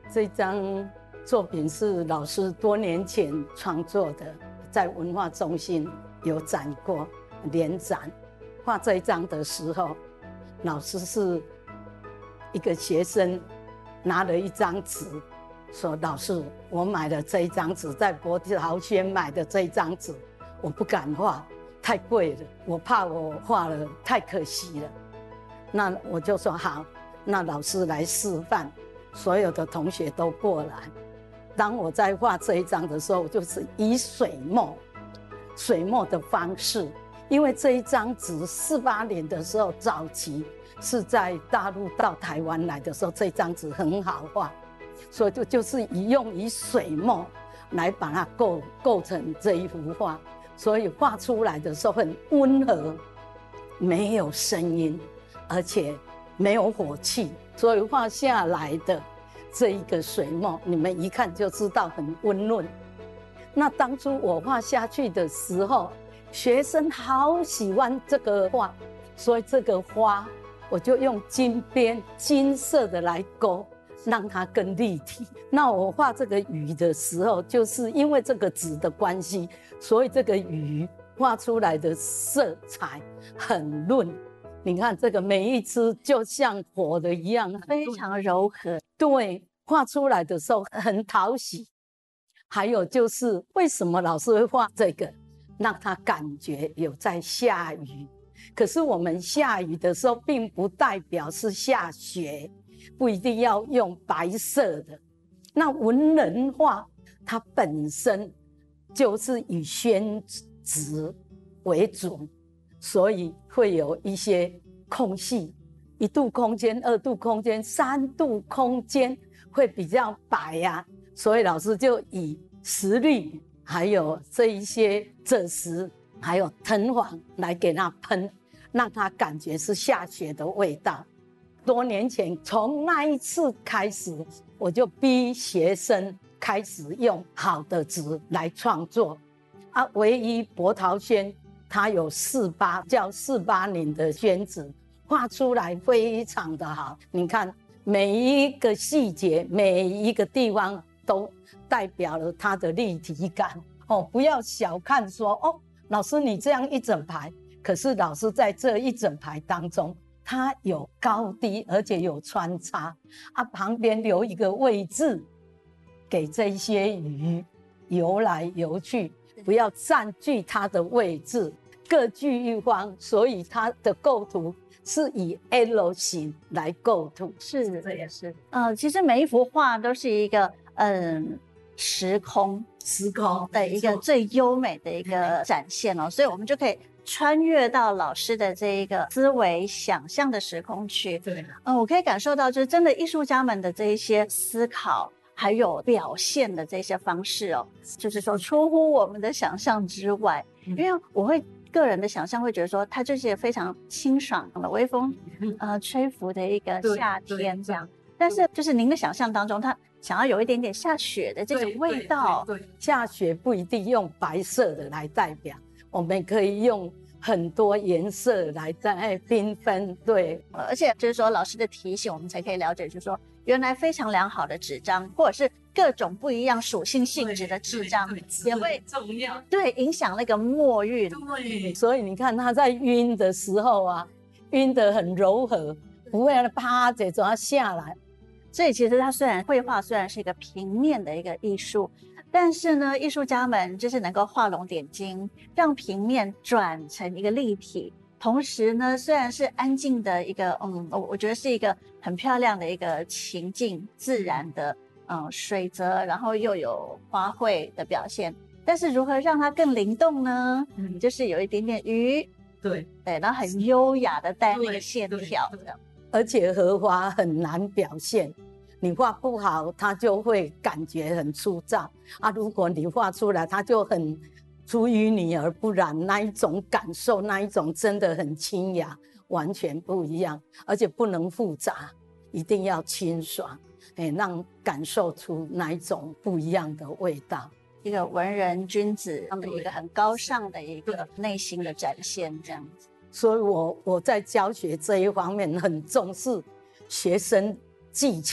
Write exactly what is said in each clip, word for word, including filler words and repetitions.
这张作品是老师多年前创作的，在文化中心有展过联展。画这一张的时候，老师是一个学生拿了一张纸，说：“老师，我买了这一张纸，在博桃轩买的这一张纸，我不敢画，太贵了，我怕我画了太可惜了。”那我就说好，那老师来示范，所有的同学都过来。当我在画这一张的时候，就是以水墨、水墨的方式，因为这一张纸四八年的时候，早期是在大陆到台湾来的时候，这张纸很好画，所以就就是以用以水墨来把它构构成这一幅画，所以画出来的时候很温和，没有声音，而且没有火气，所以画下来的这一个水墨，你们一看就知道很温润。那当初我画下去的时候，学生好喜欢这个画，所以这个花我就用金边金色的来勾，让它更立体。那我画这个鱼的时候，就是因为这个纸的关系，所以这个鱼画出来的色彩很润。你看这个每一只就像活的一样， 非常柔和。 对，画出来的时候很讨喜。还有就是为什么老师会画这个，让他感觉有在下雨。可是我们下雨的时候，并不代表是下雪，不一定要用白色的。那文人画它本身就是以宣纸为主，所以会有一些空隙，一度空间、二度空间、三度空间会比较白呀、啊，所以老师就以石绿还有这一些赭石还有藤黄来给它喷，让它感觉是下雪的味道。多年前从那一次开始，我就逼学生开始用好的纸来创作啊。唯一博桃轩它有四八叫四八年的宣纸，画出来非常的好。你看每一个细节，每一个地方都代表了它的立体感哦。不要小看说哦，老师你这样一整排，可是老师在这一整排当中，它有高低，而且有穿插啊，旁边留一个位置给这些鱼游来游去，不要占据它的位置，各据一方，所以它的构图是以 L 型来构图。 是，这也是。呃，其实每一幅画都是一个嗯时空时空的一个最优美的一个展现哦，所以我们就可以穿越到老师的这一个思维想象的时空去。 对， 呃，我可以感受到，就是真的艺术家们的这一些思考，还有表现的这些方式哦，就是说出乎我们的想象之外。因为我会个人的想象会觉得说，它就是非常清爽的微风，呃，吹拂的一个夏天这样。但是就是您的想象当中，它想要有一点点下雪的这种味道。 对，对对对，下雪不一定用白色的来代表，我们可以用很多颜色来在缤纷。对， 而且就是说老师的提醒，我们才可以了解，就是说原来非常良好的纸张，或者是各种不一样属性性质的纸张，也会重要， 对影响那个墨韵。 对，所以你看它在晕的时候啊，晕得很柔和，不会啪这种要下来。 所以其实它虽然绘画虽然是一个平面的一个艺术，但是呢，艺术家们就是能够画龙点睛，让平面转成一个立体。同时呢，虽然是安静的一个，嗯，我我觉得是一个很漂亮的一个情境，自然的，嗯，水泽，然后又有花卉的表现。但是如何让它更灵动呢？嗯，就是有一点点鱼， 对对，然后很优雅的带那个线条的。 而且荷花很难表现，你画不好，它就会感觉很粗糙啊。如果你画出来，它就很出淤泥而不染，那一种感受，那一种真的很清雅，完全不一样。而且不能复杂，一定要清爽，哎，让感受出那一种不一样的味道。 一个文人君子他们一个很高尚的一个内心的展现，这样子。 所以我我在教学这一方面很重视学生技巧，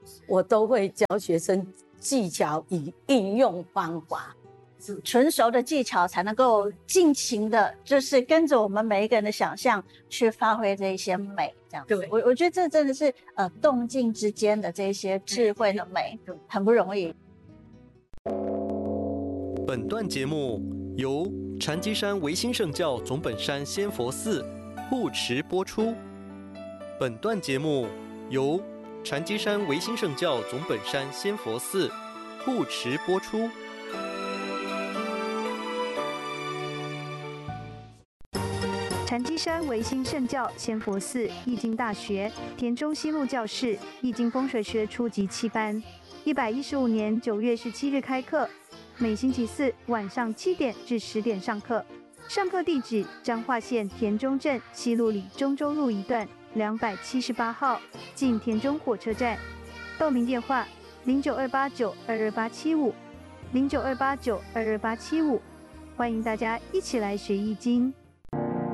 我都会教学生技巧与应用方法。 纯熟的技巧才能够尽情的，就是跟着我们每一个人的想象去发挥这一些美，这样子。 对， 我我觉得这真的是呃动静之间的这些智慧的美，很不容易。 本段节目由禅机山维新圣教总本山仙佛寺护持播出。本段节目由禅机山维新圣教总本山仙佛寺护持播出。 禅机山维新圣教仙佛寺易经大学田中西路教室易经风水学初级七班，一百一十五年九月十七日开课，每星期四晚上七点至十点上课。上课地址：彰化县田中镇西路里中州路一段两百七十八号，近田中火车站。报名电话：零九二八九二二八七五，零九二八九二二八七五。欢迎大家一起来学易经。